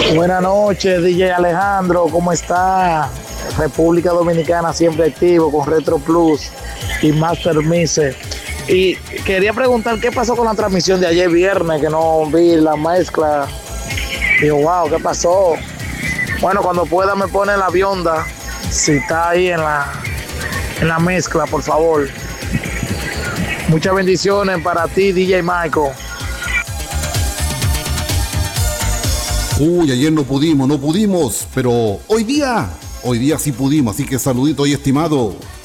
Buenas noches, DJ Alejandro, ¿cómo está? República Dominicana siempre activo con Retro Plus y Master Mise. Y quería preguntar qué pasó con la transmisión de ayer viernes, que no vi la mezcla. Digo, wow, ¿qué pasó? Bueno, cuando pueda me pone la bionda, si está ahí en la mezcla, por favor. Muchas bendiciones para ti, DJ Michael. Uy, ayer no pudimos, pero hoy día sí pudimos, así que saludito y estimado.